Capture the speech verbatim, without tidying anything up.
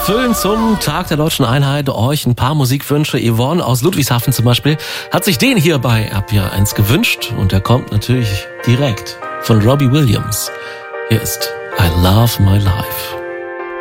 erfüllen zum Tag der Deutschen Einheit euch ein paar Musikwünsche. Yvonne aus Ludwigshafen zum Beispiel hat sich den hier bei R P R eins gewünscht und der kommt natürlich direkt von Robbie Williams. Hier ist I Love My Life.